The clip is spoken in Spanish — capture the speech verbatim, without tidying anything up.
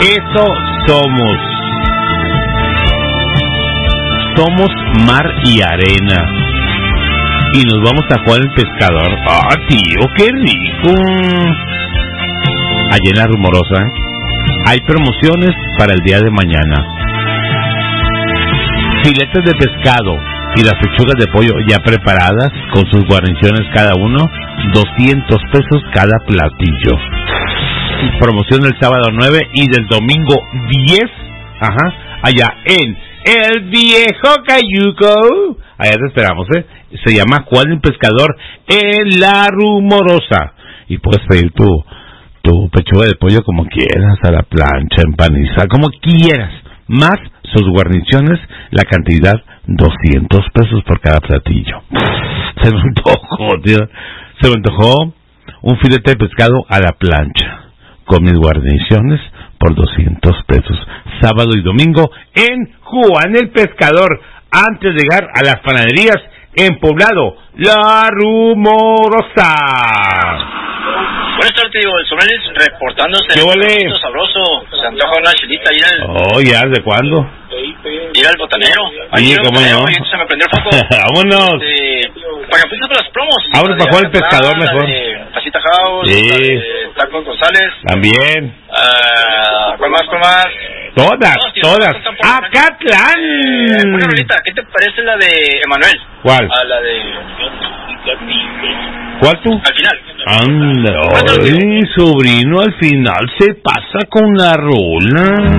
Eso somos. Somos mar y arena. Y nos vamos a Juan el Pescador. ¡Ah, tío, qué rico! Allá en La Rumorosa hay promociones para el día de mañana. Filetes de pescado y las pechugas de pollo ya preparadas con sus guarniciones cada uno, doscientos pesos cada platillo. Promoción del sábado nueve y del domingo diez, ajá, allá en El Viejo Cayuco. Allá te esperamos, ¿eh? Se llama Juan el Pescador en La Rumorosa. Y puedes pedir tu, tu pechuga de pollo como quieras, a la plancha, empanizada, como quieras. Más sus guarniciones, la cantidad doscientos pesos por cada platillo. Se me antojó, tío. Se me antojó un filete de pescado a la plancha, con mis guarniciones por doscientos pesos. Sábado y domingo en Juan el Pescador, antes de llegar a las panaderías en Poblado, La Rumorosa. Buenas tardes, tío. El Somelis reportándose. ¿Qué huele? Sabroso. Se antoja una chilita ir al... Oh, ¿ya? ¿De cuándo? Ir al botanero. Sí, ¿cómo no? Se me prendió el foco. Vámonos. Este, para que apuntes para las promos. Vámonos para Juan el Pescador mejor. Pasita House. Sí. Tacos González. También. Uh, ¿Cuál más, cuál más? Todas, no, tío, todas. ¡Acatlán! Eh, una rolita. ¿Qué te parece la de Emanuel? ¿Cuál? A la de... ¿Cuál tú? Al final. Anda, ay, sobrino, al final se pasa con la rola.